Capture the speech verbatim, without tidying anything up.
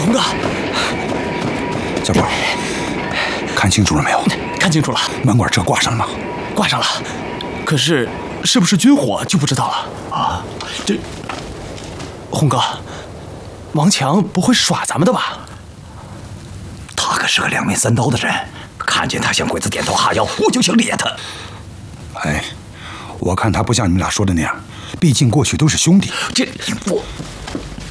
洪哥， 小宝，看清楚了没有？ 看清楚了。 门管车挂上了吗？ 挂上了，可是是不是军火就不知道了啊？这，洪哥，王强不会耍咱们的吧？ 他可是个两面三刀的人，看见他向鬼子点头哈腰，我就想咧他。 哎，我看他不像你们俩说的那样，毕竟过去都是兄弟。 这我